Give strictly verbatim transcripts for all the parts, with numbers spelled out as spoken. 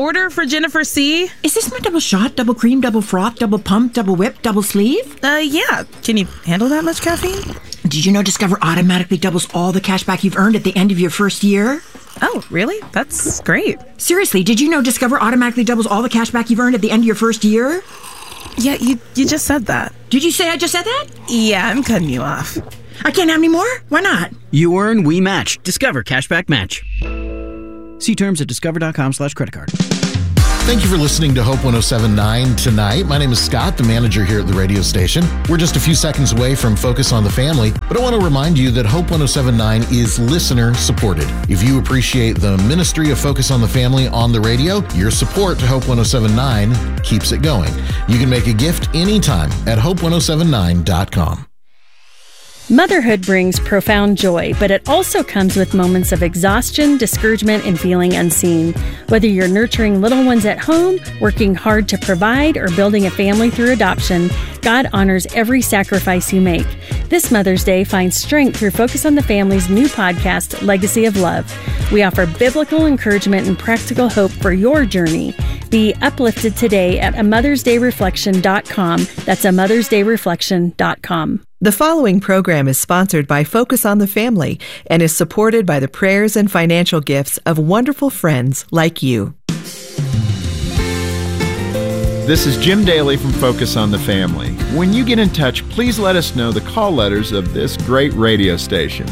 order for Jennifer C? Is this my double shot, double cream, double froth, double pump, double whip, double sleeve? Uh, yeah. Can you handle that much caffeine? Did you know Discover automatically doubles all the cash back you've earned at the end of your first year? Oh, really? That's great. Seriously, did you know Discover automatically doubles all the cash back you've earned at the end of your first year? Yeah, you, you just said that. Did you say I just said that? Yeah, I'm cutting you off. I can't have any more? Why not? You earn, we match. Discover Cashback Match. See terms at discover.com slash credit card. Thank you for listening to Hope one oh seven point nine tonight. My name is Scott, the manager here at the radio station. We're just a few seconds away from Focus on the Family, but I want to remind you that Hope one oh seven point nine is listener supported. If you appreciate the ministry of Focus on the Family on the radio, your support to Hope one oh seven point nine keeps it going. You can make a gift anytime at hope one oh seven nine dot com. Motherhood brings profound joy, but it also comes with moments of exhaustion, discouragement, and feeling unseen. Whether you're nurturing little ones at home, working hard to provide, or building a family through adoption, God honors every sacrifice you make. This Mother's Day, find strength through Focus on the Family's new podcast, Legacy of Love. We offer biblical encouragement and practical hope for your journey. Be uplifted today at a mothers day reflection dot com. That's a mothers day reflection dot com. The following program is sponsored by Focus on the Family and is supported by the prayers and financial gifts of wonderful friends like you. This is Jim Daly from Focus on the Family. When you get in touch, please let us know the call letters of this great radio station.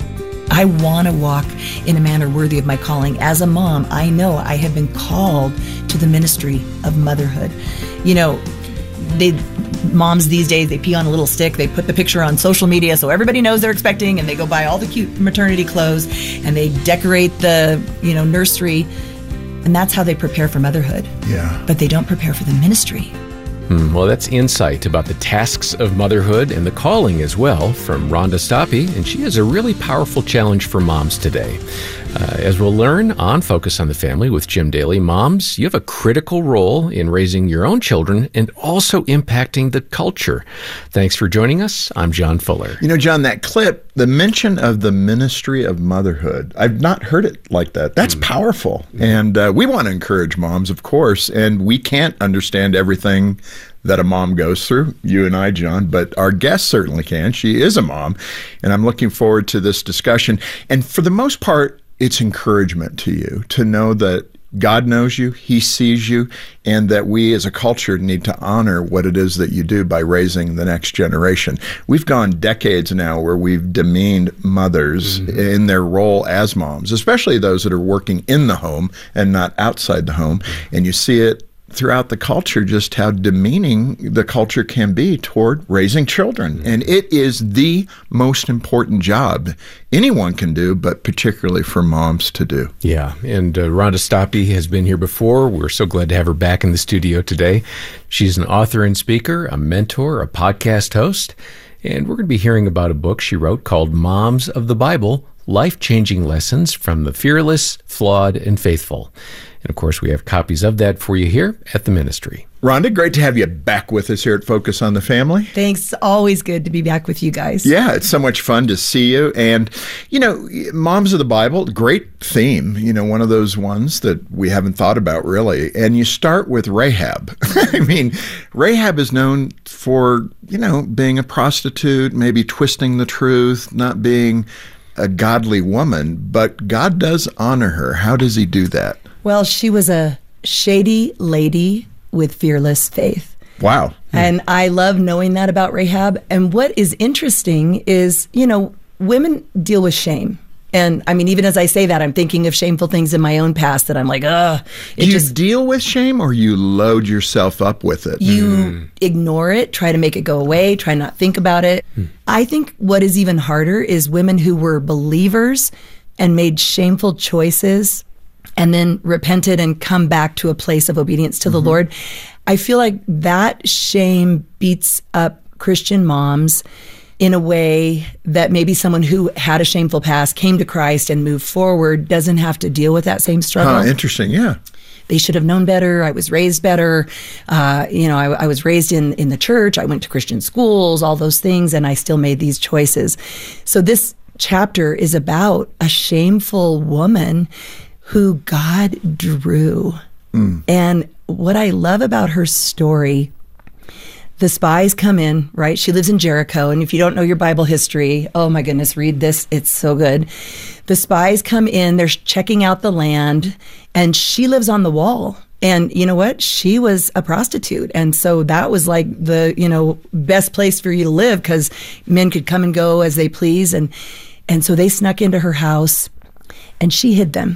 I want to walk in a manner worthy of my calling. As a mom, I know I have been called to the ministry of motherhood. You know, they moms these days, they pee on a little stick, they put the picture on social media so everybody knows they're expecting, and they go buy all the cute maternity clothes, and they decorate the, you know, nursery, and that's how they prepare for motherhood. Yeah. But they don't prepare for the ministry. Hmm, well, that's insight about the tasks of motherhood and the calling as well from Rhonda Stoppe, and she has a really powerful challenge for moms today. Uh, as we'll learn on Focus on the Family with Jim Daly, moms, you have a critical role in raising your own children and also impacting the culture. Thanks for joining us. I'm John Fuller. You know, John, that clip, the mention of the ministry of motherhood, I've not heard it like that. That's mm. powerful. Mm. And uh, we want to encourage moms, of course, and we can't understand everything that a mom goes through, you and I, John, but our guest certainly can. She is a mom, and I'm looking forward to this discussion. And for the most part, it's encouragement to you to know that God knows you, He sees you, and that we as a culture need to honor what it is that you do by raising the next generation. We've gone decades now where we've demeaned mothers mm-hmm. in their role as moms, especially those that are working in the home and not outside the home. And you see it throughout the culture, just how demeaning the culture can be toward raising children. Mm-hmm. And it is the most important job anyone can do, but particularly for moms to do. Yeah, and uh, Rhonda Stoppe has been here before. We're so glad to have her back in the studio today. She's an author and speaker, a mentor, a podcast host, and we're going to be hearing about a book she wrote called Moms of the Bible, Life-Changing Lessons from the Fearless, Flawed, and Faithful. And of course, we have copies of that for you here at the ministry. Rhonda, great to have you back with us here at Focus on the Family. Thanks. Always good to be back with you guys. Yeah, it's so much fun to see you. And, you know, Moms of the Bible, great theme, you know, one of those ones that we haven't thought about really. And you start with Rahab. I mean, Rahab is known for, you know, being a prostitute, maybe twisting the truth, not being a godly woman, but God does honor her. How does He do that? Well, she was a shady lady with fearless faith. Wow. And I love knowing that about Rahab. And what is interesting is, you know, women deal with shame. And I mean, even as I say that, I'm thinking of shameful things in my own past that I'm like, ugh. Do you just deal with shame, or you load yourself up with it? You mm. ignore it, try to make it go away, try not think about it. Mm. I think what is even harder is women who were believers and made shameful choices and then repented and come back to a place of obedience to mm-hmm. the Lord. I feel like that shame beats up Christian moms in a way that maybe someone who had a shameful past, came to Christ and moved forward, doesn't have to deal with that same struggle. Huh, interesting, yeah. They should have known better. I was raised better. Uh, you know, I, I was raised in, in the church. I went to Christian schools, all those things, and I still made these choices. So this chapter is about a shameful woman who God drew Mm. And what I love about her story, the spies come in, right? She lives in Jericho. And if you don't know your Bible history, oh my goodness, read this. It's so good. The spies come in, they're checking out the land, and she lives on the wall. And you know what? She was a prostitute. And so that was like the, you know, best place for you to live because men could come and go as they please. And, and so they snuck into her house and she hid them.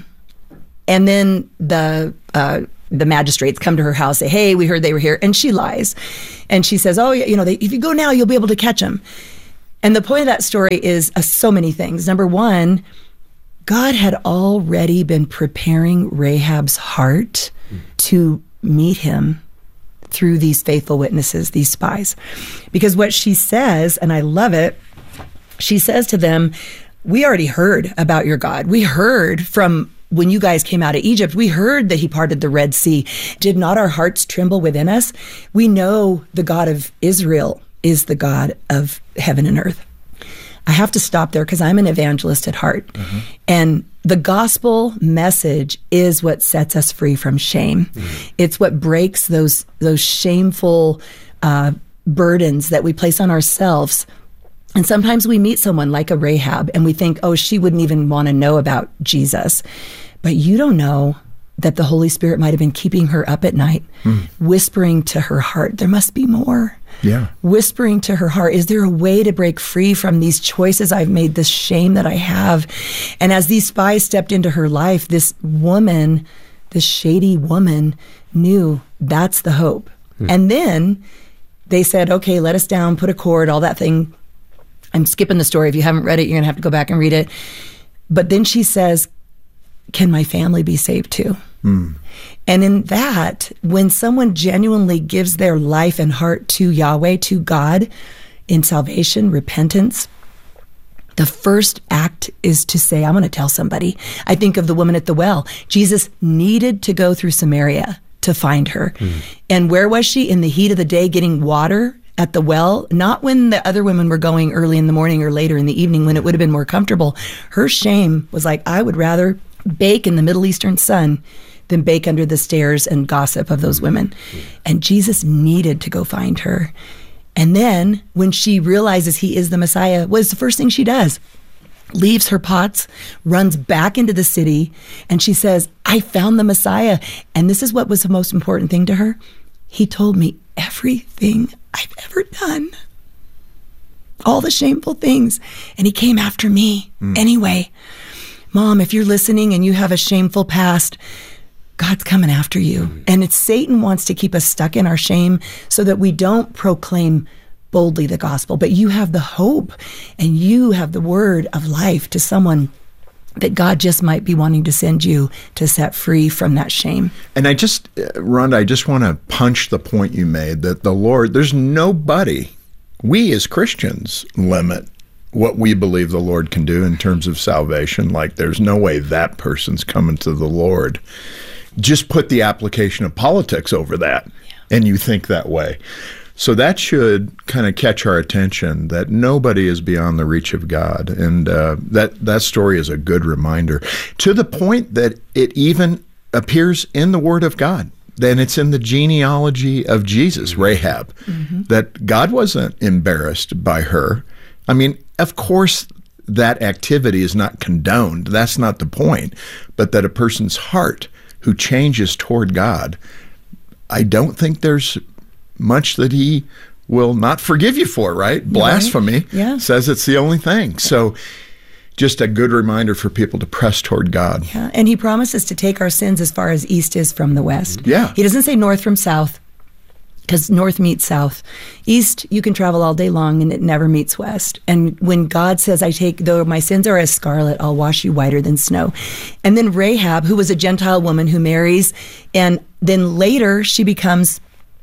And then the, uh, the magistrates come to her house, say, hey, we heard they were here. And she lies. And she says, oh, you know, they, if you go now, you'll be able to catch them. And the point of that story is uh, so many things. Number one, God had already been preparing Rahab's heart to meet him through these faithful witnesses, these spies. Because what she says, and I love it, she says to them, we already heard about your God. We heard from when you guys came out of Egypt, we heard that he parted the Red Sea. Did not our hearts tremble within us? We know the God of Israel is the God of heaven and earth. I have to stop there because I'm an evangelist at heart. Mm-hmm. And the gospel message is what sets us free from shame. Mm-hmm. It's what breaks those those shameful uh, burdens that we place on ourselves. And sometimes we meet someone like a Rahab and we think, oh, she wouldn't even want to know about Jesus. But you don't know that the Holy Spirit might have been keeping her up at night, mm. whispering to her heart, there must be more. Yeah. Whispering to her heart, is there a way to break free from these choices I've made, this shame that I have? And as these spies stepped into her life, this woman, this shady woman, knew that's the hope. Hmm. And then they said, okay, let us down, put a cord, all that thing. I'm skipping the story. If you haven't read it, you're going to have to go back and read it. But then she says, can my family be saved too? Hmm. And in that, when someone genuinely gives their life and heart to Yahweh, to God, in salvation, repentance, the first act is to say, I'm going to tell somebody. I think of the woman at the well. Jesus needed to go through Samaria to find her. Mm. And where was she? In the heat of the day, getting water at the well, not when the other women were going early in the morning or later in the evening when it would have been more comfortable. Her shame was like, I would rather bake in the Middle Eastern sun than bake under the stares and gossip of those women. And Jesus needed to go find her. And then when she realizes he is the Messiah, what is the first thing she does? Leaves her pots, runs back into the city, and she says, I found the Messiah. And this is what was the most important thing to her. He told me everything I've ever done. All the shameful things. And he came after me mm. anyway. Mom, if you're listening and you have a shameful past, God's coming after you. And it's Satan wants to keep us stuck in our shame so that we don't proclaim boldly the gospel. But you have the hope and you have the word of life to someone that God just might be wanting to send you to set free from that shame. And I just, Rhonda, I just want to punch the point you made that the Lord, there's nobody, we as Christians limit what we believe the Lord can do in terms of salvation. Like there's no way that person's coming to the Lord. Just put the application of politics over that, yeah. and you think that way. So that should kind of catch our attention that nobody is beyond the reach of God. And uh, that, that story is a good reminder to the point that it even appears in the Word of God. Then it's in the genealogy of Jesus, Rahab, mm-hmm. that God wasn't embarrassed by her. I mean, of course, that activity is not condoned. That's not the point. But that a person's heart who changes toward God, I don't think there's much that he will not forgive you for, right? Right. Blasphemy yeah. says it's the only thing. So just a good reminder for people to press toward God. Yeah, and he promises to take our sins as far as east is from the west. Yeah. He doesn't say north from south, because north meets south. East, you can travel all day long, and it never meets west. And when God says, I take, though my sins are as scarlet, I'll wash you whiter than snow. And then Rahab, who was a Gentile woman who marries, and then later she becomes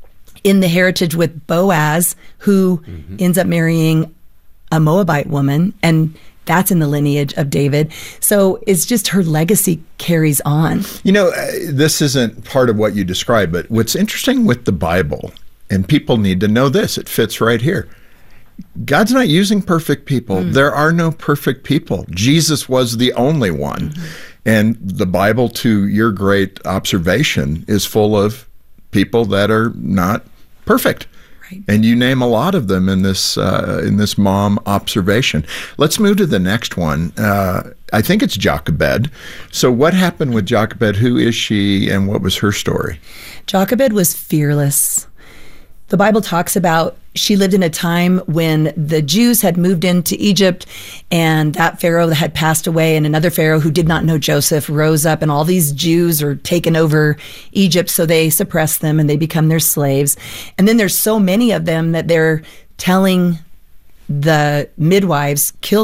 in the heritage with Boaz, who mm-hmm. ends up marrying a Moabite woman, and that's in the lineage of David. So it's just her legacy carries on. You know, uh, this isn't part of what you described, but what's interesting with the Bible, and people need to know this, it fits right here. God's not using perfect people. Mm. There are no perfect people. Jesus was the only one. Mm-hmm. And the Bible, to your great observation, is full of people that are not perfect. Right. And you name a lot of them in this uh, in this mom observation. Let's move to the next one. Uh, I think it's Jochebed. So what happened with Jochebed? Who is she, and what was her story? Jochebed was fearless. The Bible talks about she lived in a time when the Jews had moved into Egypt, and that Pharaoh had passed away, and another Pharaoh who did not know Joseph rose up, and all these Jews are taken over Egypt, so they suppress them and they become their slaves. And then there's so many of them that they're telling the midwives, kill